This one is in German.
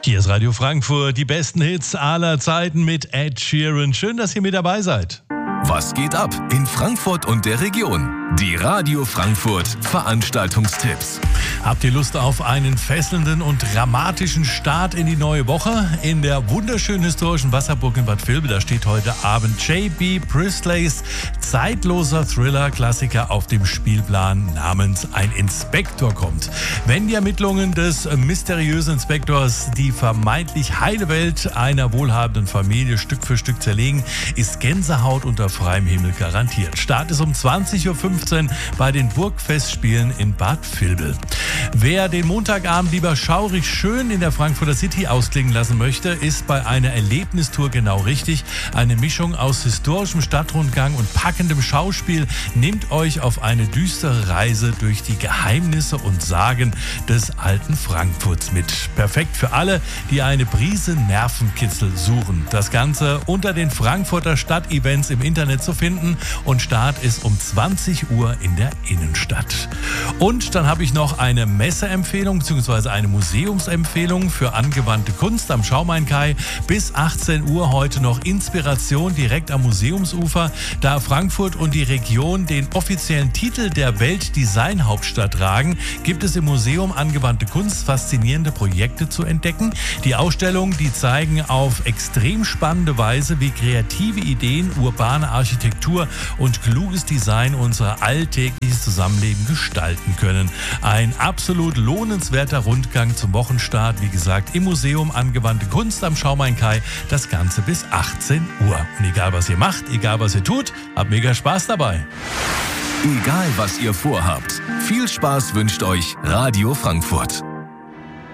Hier ist Radio Frankfurt, die besten Hits aller Zeiten mit Ed Sheeran. Schön, dass ihr mit dabei seid. Was geht ab in Frankfurt und der Region? Die Radio Frankfurt Veranstaltungstipps. Habt ihr Lust auf einen fesselnden und dramatischen Start in die neue Woche? In der wunderschönen historischen Wasserburg in Bad Vilbel, da steht heute Abend J.B. Priestleys zeitloser Thriller-Klassiker auf dem Spielplan namens Ein Inspektor kommt. Wenn die Ermittlungen des mysteriösen Inspektors die vermeintlich heile Welt einer wohlhabenden Familie Stück für Stück zerlegen, ist Gänsehaut unter freiem Himmel garantiert. Start ist um 20.15 Uhr bei den Burgfestspielen in Bad Vilbel. Wer den Montagabend lieber schaurig schön in der Frankfurter City ausklingen lassen möchte, ist bei einer Erlebnistour genau richtig. Eine Mischung aus historischem Stadtrundgang und packendem Schauspiel nimmt euch auf eine düstere Reise durch die Geheimnisse und Sagen des alten Frankfurts mit. Perfekt für alle, die eine Prise Nervenkitzel suchen. Das Ganze unter den Frankfurter Stadtevents im Internet zu finden und Start ist um 20 Uhr in der Innenstadt. Und dann habe ich noch eine Messeempfehlung bzw. eine Museumsempfehlung für angewandte Kunst am Schaumain-Kai. Bis 18 Uhr heute noch Inspiration direkt am Museumsufer. Da Frankfurt und die Region den offiziellen Titel der Weltdesign-Hauptstadt tragen, gibt es im Museum angewandte Kunst faszinierende Projekte zu entdecken. Die Ausstellungen, die zeigen auf extrem spannende Weise, wie kreative Ideen, urbane Architektur und kluges Design unser alltägliches Zusammenleben gestalten können. Ein absolut lohnenswerter Rundgang zum Wochenstart, wie gesagt, im Museum angewandte Kunst am Schaumain-Kai, das Ganze bis 18 Uhr. Und egal was ihr macht, egal was ihr tut, habt mega Spaß dabei. Egal was ihr vorhabt, viel Spaß wünscht euch Radio Frankfurt.